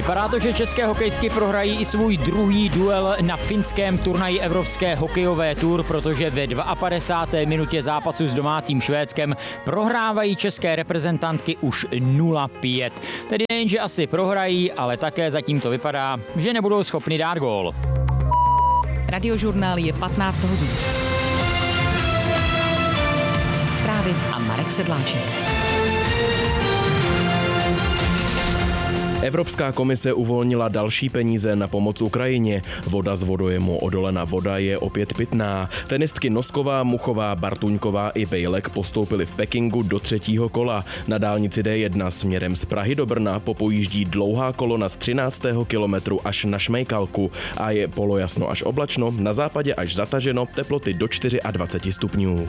Vypadá to, že české hokejistky prohrají i svůj druhý duel na finském turnaji Evropské hokejové tour, protože ve 52. minutě zápasu s domácím Švédskem prohrávají české reprezentantky už 0-5. Tedy nejenže asi prohrají, ale také zatím to vypadá, že nebudou schopni dát gól. Radiožurnál je 15 hodin. Zprávy a Marek Sedláček. Evropská komise uvolnila další peníze na pomoc Ukrajině. Voda z vodojemu Odolena voda je opět pitná. Tenistky Nosková, Muchová, Bartuňková i Bejlek postoupily v Pekingu do třetího kola. Na dálnici D1 směrem z Prahy do Brna popojíždí dlouhá kolona z 13. kilometru až na Šmejkalku a je polojasno až oblačno, na západě až zataženo, teploty do 24 stupňů.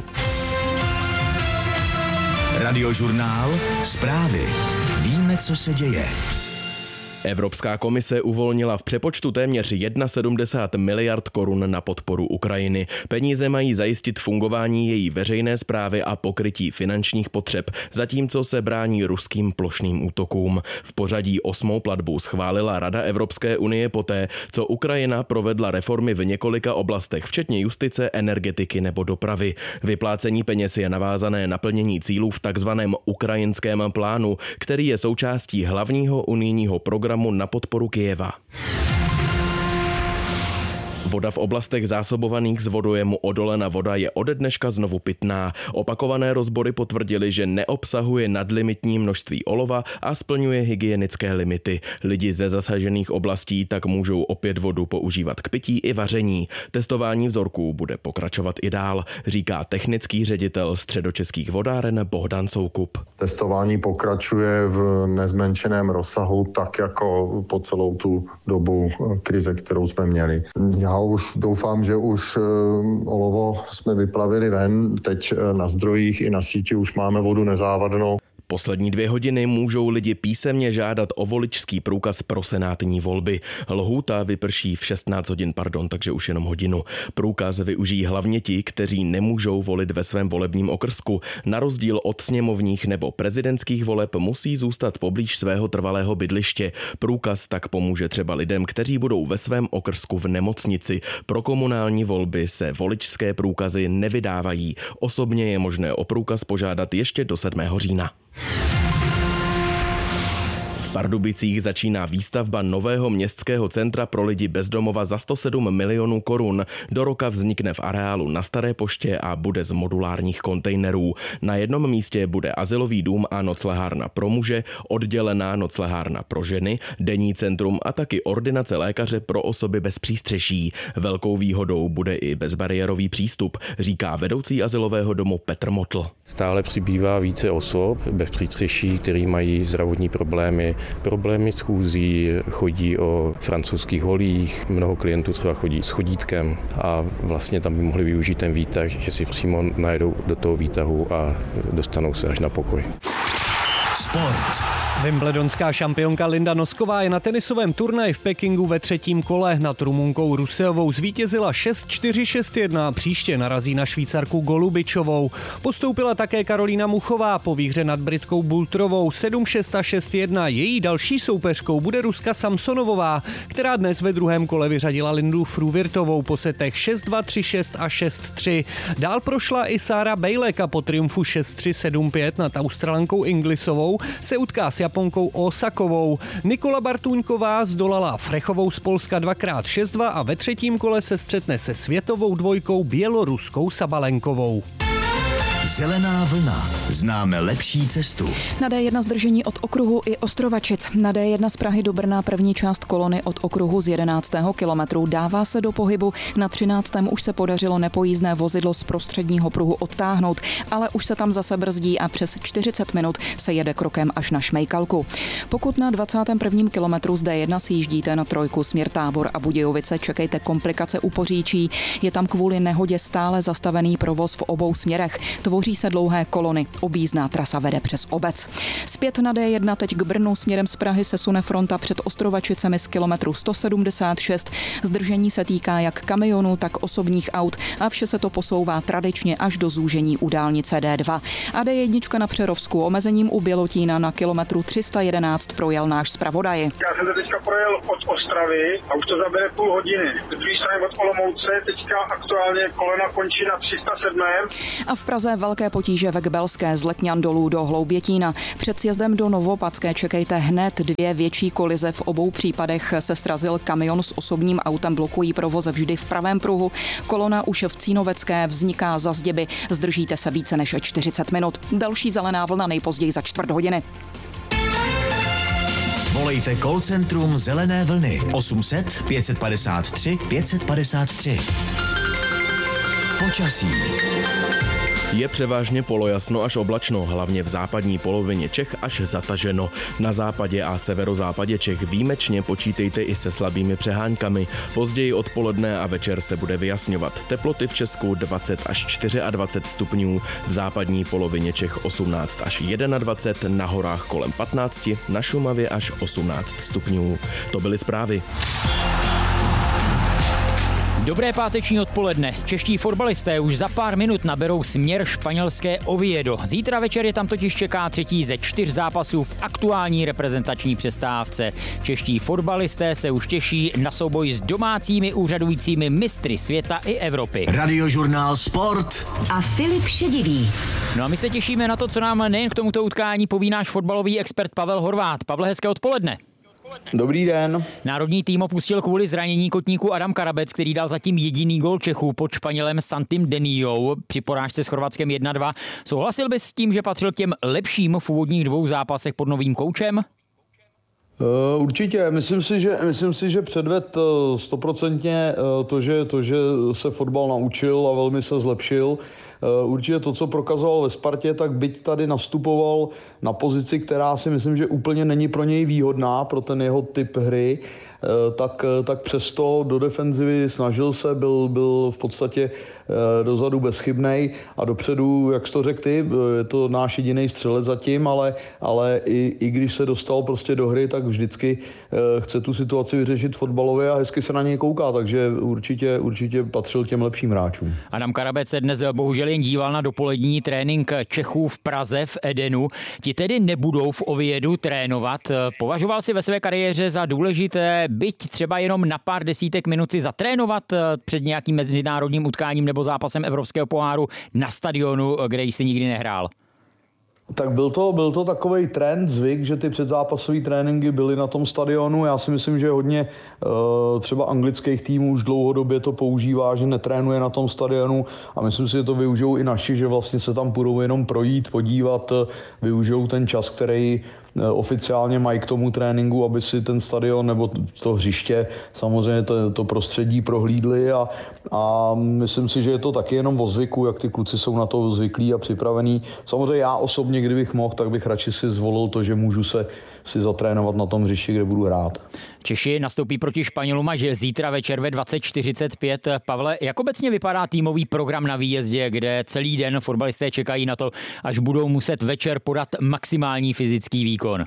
Radiožurnál, zprávy. Víme, co se děje. Evropská komise uvolnila v přepočtu téměř 71 miliard korun na podporu Ukrajiny. Peníze mají zajistit fungování její veřejné správy a pokrytí finančních potřeb, zatímco se brání ruským plošným útokům. V pořadí 8. platbu schválila Rada Evropské unie poté, co Ukrajina provedla reformy v několika oblastech, včetně justice, energetiky nebo dopravy. Vyplácení peněz je navázané na plnění cílů v takzvaném ukrajinském plánu, který je součástí hlavního unijního programu na podporu Kyjeva. Voda v oblastech zásobovaných z vodojemu Odolena voda je ode dneška znovu pitná. Opakované rozbory potvrdily, že neobsahuje nadlimitní množství olova a splňuje hygienické limity. Lidi ze zasažených oblastí tak můžou opět vodu používat k pití i vaření. Testování vzorků bude pokračovat i dál, říká technický ředitel Středočeských vodáren Bohdan Soukup. Testování pokračuje v nezmenšeném rozsahu, tak jako po celou tu dobu krize, kterou jsme měli. Já už doufám, že už olovo jsme vyplavili ven, teď na zdrojích i na síti už máme vodu nezávadnou. Poslední 2 hodiny můžou lidi písemně žádat o voličský průkaz pro senátní volby. Lhůta vyprší v 16 hodin, takže už jenom hodinu. Průkaz využijí hlavně ti, kteří nemůžou volit ve svém volebním okrsku. Na rozdíl od sněmovních nebo prezidentských voleb musí zůstat poblíž svého trvalého bydliště. Průkaz tak pomůže třeba lidem, kteří budou ve svém okrsku v nemocnici. Pro komunální volby se voličské průkazy nevydávají. Osobně je možné o průkaz požádat ještě do 7. října. V Pardubicích začíná výstavba nového městského centra pro lidi bez domova za 107 milionů korun. Do roka vznikne v areálu na Staré poště a bude z modulárních kontejnerů. Na jednom místě bude azylový dům a noclehárna pro muže, oddělená noclehárna pro ženy, denní centrum a taky ordinace lékaře pro osoby bez přístřeší. Velkou výhodou bude i bezbariérový přístup, říká vedoucí azylového domu Petr Motl. Stále přibývá více osob bez přístřeší, kteří mají zdravotní problémy s chůzí, chodí o francouzských holích, mnoho klientů třeba chodí s chodítkem a vlastně tam by mohli využít ten výtah, že si přímo najedou do toho výtahu a dostanou se až na pokoj. Sport. Wimbledonská šampionka Linda Nosková je na tenisovém turnaji v Pekingu ve 3. kole. Nad Rumunkou Ruseovou zvítězila 6-4, 6-1 a příště narazí na Švýcarku Golubičovou. Postoupila také Karolína Muchová po výhře nad Britkou Bultrovou 7-6 a 6-1. Její další soupeřkou bude Ruska Samsonovová, která dnes ve 2. kole vyřadila Lindu Fruvirtovou po setech 6-2, 3-6 a 6-3. Dál prošla i Sára Bejlek a po triumfu 6-3, 7-5 nad Australankou Inglisovou se utká s Japonkou Osakovou. Nikola Bartuňková zdolala Frechovou z Polska 2x 6-2 a ve 3. kole se střetne se světovou dvojkou běloruskou Sabalenkovou. Zelená vlna. Známe lepší cestu. Na D1 zdržení od okruhu i Ostrovačic. Na D1 z Prahy do Brna první část kolony od okruhu z 11. kilometru dává se do pohybu. Na 13. už se podařilo nepojízdné vozidlo z prostředního pruhu odtáhnout, ale už se tam zase brzdí a přes 40 minut se jede krokem až na Šmejkalku. Pokud na 21. kilometru z D1 sjíždíte na 3 směr Tábor a Budějovice, čekejte komplikace u Poříčí. Je tam kvůli nehodě stále zastavený provoz v obou směrech. Tvoří tvoří se dlouhé kolony. Objízdná trasa vede přes obec. Zpět na D1 teď k Brnu směrem z Prahy se sune fronta před Ostrovačicemi z kilometru 176. Zdržení se týká jak kamionů, tak osobních aut a vše se to posouvá tradičně až do zúžení u dálnice D2. A D1 na Přerovsku omezením u Bělotína na kilometru 311 projel náš zpravodaj. Já jsem to teďka projel od Ostravy a už to zabere půl hodiny. Z druhé strany od Olomouce teďka aktuálně kolena končí na 307. A v Praze velké potíže ve Kbelské z Letňan dolů do Hloubětína. Před sjezdem do Novopadské čekejte hned 2 větší kolize. V obou případech se srazil kamion s osobním autem, blokují provoz vždy v pravém pruhu. Kolona už v Cínovecké vzniká za zděby. Zdržíte se více než 40 minut. Další zelená vlna nejpozději za čtvrt hodiny. Volejte call centrum Zelené vlny 800 553 553. Počasí. Je převážně polojasno až oblačno, hlavně v západní polovině Čech až zataženo. Na západě a severozápadě Čech výjimečně počítejte i se slabými přeháňkami. Později odpoledne a večer se bude vyjasňovat. Teploty v Česku 20 až 24 stupňů, v západní polovině Čech 18 až 21, na horách kolem 15, na Šumavě až 18 stupňů. To byly zprávy. Dobré páteční odpoledne. Čeští fotbalisté už za pár minut naberou směr španělské Oviedo. Zítra večer je tam totiž čeká 3. ze 4 zápasů v aktuální reprezentační přestávce. Čeští fotbalisté se už těší na souboj s domácími úřadujícími mistry světa i Evropy. Radiožurnál Sport a Filip Šedivý. No a my se těšíme na to, co nám nejen k tomuto utkání poví náš fotbalový expert Pavel Horváth. Pavle, hezké odpoledne. Dobrý den. Národní tým opustil kvůli zranění kotníku Adam Karabec, který dal zatím jediný gól Čechů pod Španělem Santim Deniou při porážce s Chorvatskem 1-2. Souhlasil bys s tím, že patřil k těm lepším v úvodních 2 zápasech pod novým koučem? Určitě. Myslím si, že předved 100% to, že se fotbal naučil a velmi se zlepšil. Určitě to, co prokazoval ve Spartě, tak byť tady nastupoval na pozici, která si myslím, že úplně není pro něj výhodná, pro ten jeho typ hry, tak přesto do defenzivy snažil se, byl v podstatě dozadu bezchybnej a dopředu, jak jsi to řekl ty, je to náš jediný střelec zatím, ale i když se dostal prostě do hry, tak vždycky chce tu situaci vyřešit fotbalově a hezky se na něj kouká, takže určitě patřil těm lepším hráčům. Adam Karabec se dnes bohužel jen díval na dopolední trénink Čechů v Praze v Edenu. Ti tedy nebudou v Oviedu trénovat. Považoval si ve své kariéře za důležité byť třeba jenom na pár desítek minut si zatrénovat před nějakým mezinárodním utkáním nebo zápasem Evropského poháru na stadionu, kde jsi nikdy nehrál? Tak byl to takovej trend, zvyk, že ty předzápasové tréninky byly na tom stadionu. Já si myslím, že hodně třeba anglických týmů už dlouhodobě to používá, že netrénuje na tom stadionu a myslím si, že to využijou i naši, že vlastně se tam půjdou jenom projít, podívat, využijou ten čas, který oficiálně mají k tomu tréninku, aby si ten stadion nebo to hřiště, samozřejmě to prostředí prohlídli a myslím si, že je to taky jenom o zvyku, jak ty kluci jsou na to zvyklí a připravení. Samozřejmě já osobně, kdybych mohl, tak bych radši si zvolil to, že můžu si zatrénovat na tom hřišti, kde budu hrát. Češi nastoupí proti Španělům až zítra večer ve 20:45. Pavle, jak obecně vypadá týmový program na výjezdě, kde celý den fotbalisté čekají na to, až budou muset večer podat maximální fyzický výkon?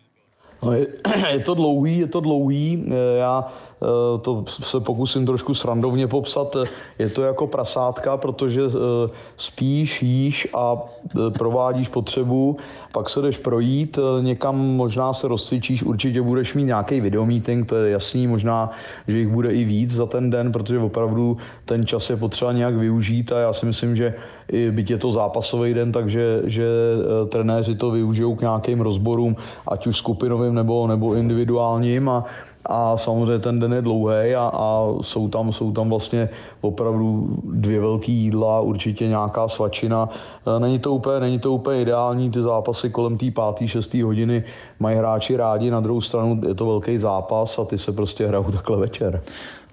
No je to dlouhý. Já to se pokusím trošku srandovně popsat. Je to jako prasátka, protože spíš, jíš a provádíš potřebu, pak se jdeš projít, někam možná se rozcvičíš, určitě budeš mít nějaký videomeeting, to je jasný, možná, že jich bude i víc za ten den, protože opravdu ten čas je potřeba nějak využít a já si myslím, že i byť je to zápasový den, takže trenéři to využijou k nějakým rozborům, ať už skupinovým nebo individuálním a samozřejmě ten den je dlouhý a jsou tam vlastně opravdu 2 velký jídla, určitě nějaká svačina. Není to úplně ideální, ty zápasy kolem té 5., 6. hodiny mají hráči rádi, na druhou stranu je to velký zápas a ty se prostě hrajou takhle večer.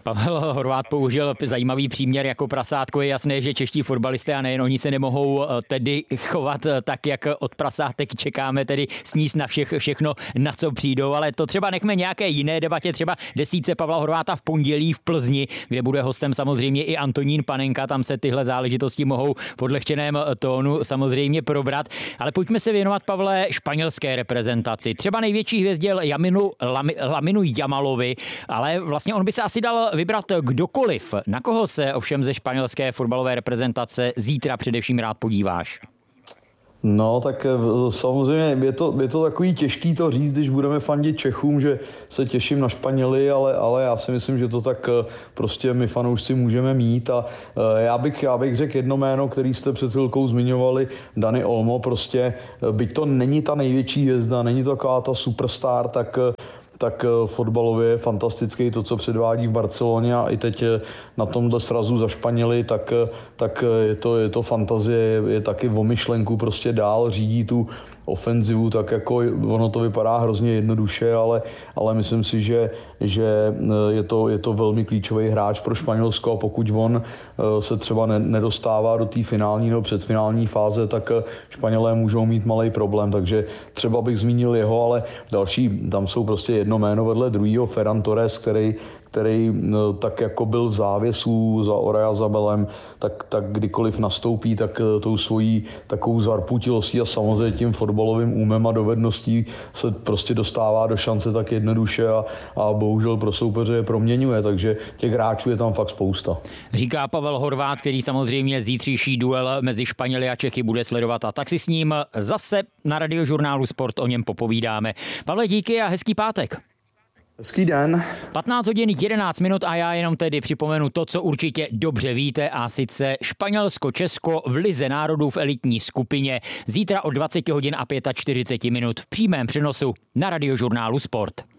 Pavel Horváth použil zajímavý příměr jako prasátko. Je jasné, že čeští fotbalisté a nejen oni se nemohou tedy chovat tak, jak od prasátek čekáme, tedy sníst na všechno, na co přijdou, ale to třeba nechme nějaké jiné debatě, třeba desítce Pavla Horváta v pondělí v Plzni, kde bude hostem samozřejmě i Antonín Panenka, tam se tyhle záležitosti mohou v odlehčeném tónu samozřejmě probrat, ale pojďme se věnovat, Pavle, španělské reprezentaci. Třeba největší hvězdě Laminu Jamalovi, ale vlastně on by se asi dal vybrat kdokoliv. Na koho se ovšem ze španělské fotbalové reprezentace zítra především rád podíváš? No, tak samozřejmě je to takový těžký to říct, když budeme fandit Čechům, že se těším na Španěly, ale já si myslím, že to tak prostě my fanoušci můžeme mít a já bych řekl jedno jméno, který jste před chvilkou zmiňovali, Dani Olmo, prostě byť to není ta největší hvězda, není to taková ta superstar, tak fotbalově je fantastický to, co předvádí v Barceloně a i teď na tomhle srazu za Španěly, tak je to fantazie, je taky o myšlenku, prostě dál řídí tu ofenzivu, tak jako ono to vypadá hrozně jednoduše, ale myslím si, že je to velmi klíčový hráč pro Španělsko a pokud on se třeba nedostává do té finální nebo předfinální fáze, tak Španělé můžou mít malý problém, takže třeba bych zmínil jeho, ale další, tam jsou prostě jedno jméno vedle druhého, Ferran Torres, který tak jako byl v závěsu za Oyarzabelem, tak kdykoliv nastoupí, tak tou svojí takovou zarputilostí a samozřejmě tím fotbalovým úmem a dovedností se prostě dostává do šance tak jednoduše a bohužel pro soupeře je proměňuje, takže těch hráčů je tam fakt spousta. Říká Pavel Horváth, který samozřejmě zítřejší duel mezi Španěli a Čechy bude sledovat a tak si s ním zase na Radiožurnálu Sport o něm popovídáme. Pavle, díky a hezký pátek. Hezký den. 15 hodin 11 minut a já jenom tedy připomenu to, co určitě dobře víte, a sice Španělsko-Česko v Lize národů v elitní skupině zítra od 20 hodin a 45 minut v přímém přenosu na Radiožurnálu Sport.